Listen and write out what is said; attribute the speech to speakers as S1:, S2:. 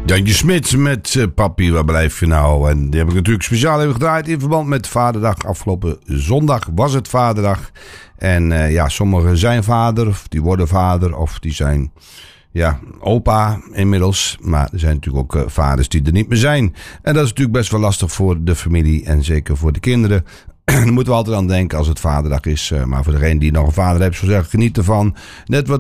S1: Jantje Smits met Papi, waar blijf je nou? En die heb ik natuurlijk speciaal even gedraaid in verband met Vaderdag. Afgelopen zondag was het Vaderdag. En sommigen zijn vader, of die worden vader, of die zijn opa inmiddels. Maar er zijn natuurlijk ook vaders die er niet meer zijn. En dat is natuurlijk best wel lastig voor de familie en zeker voor de kinderen. Daar moeten we altijd aan denken als het Vaderdag is. Maar voor degene die nog een vader heeft, zou zeggen, geniet ervan. Net wat